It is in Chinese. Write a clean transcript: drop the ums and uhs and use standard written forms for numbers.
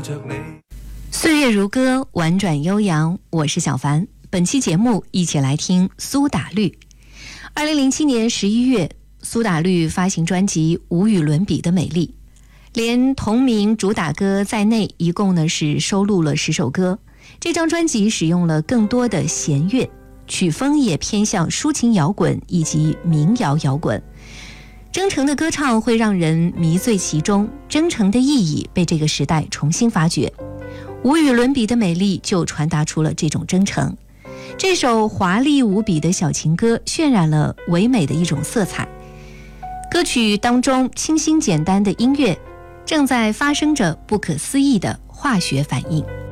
岁月如歌，婉转悠扬，我是小凡。本期节目一起来听苏打绿。2007年11月，苏打绿发行专辑《无与伦比的美丽》，连同名主打歌在内，一共呢是收录了10首歌。这张专辑使用了更多的弦乐，曲风也偏向抒情摇滚以及民谣摇滚。真诚的歌唱会让人迷醉其中，真诚的意义被这个时代重新发掘。无与伦比的美丽就传达出了这种真诚。这首华丽无比的小情歌渲染了唯美的一种色彩。歌曲当中清新简单的音乐正在发生着不可思议的化学反应。